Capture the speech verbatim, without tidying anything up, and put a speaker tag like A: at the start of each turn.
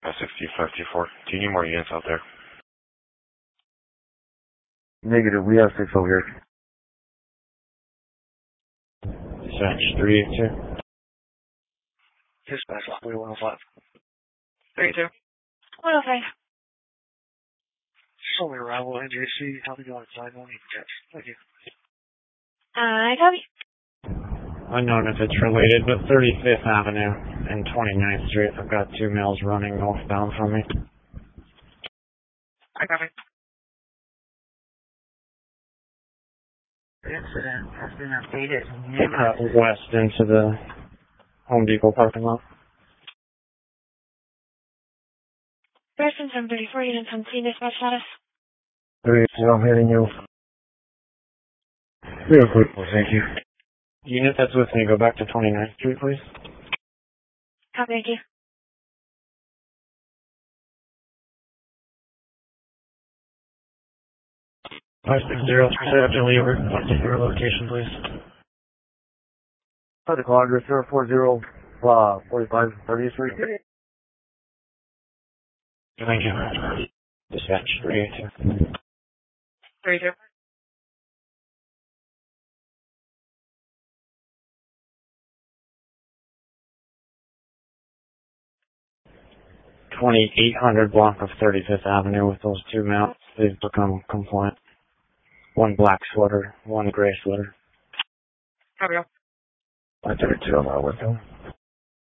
A: sixty-five two four. Do you need more units out there?
B: Negative, we have six over here.
C: Dispatch three eight two.
D: Dispatch Lockwood one oh five. three two.
E: one oh five.
D: Show me arrival N J C. Tell me you want to sign one. You can catch. Thank you.
E: Uh, copy.
C: Unknown if it's related, but thirty-fifth Avenue and twenty-ninth Street. I've got two males running northbound from me.
D: I copy. Incident has been updated.
C: Uh, west into the Home Depot parking lot.
E: Person from thirty-four units on scene, dispatch status.
B: three eight two, I'm hitting you. Real quick, well, thank you.
C: Unit that's with me, go back to twenty-ninth Street, please.
E: Copy, thank you.
C: five six zero three seven, deliver. Update your location, please.
B: Santa Clara, zero four zero, uh, forty-five thirtieth Street.
C: Thank you. Dispatch three eight two.
D: three two.
C: twenty-eight hundred block of thirty-fifth Avenue with those two mounts. They've become compliant. One black sweater, one gray sweater.
D: Copy.
B: five thirty-two, I'm out with them.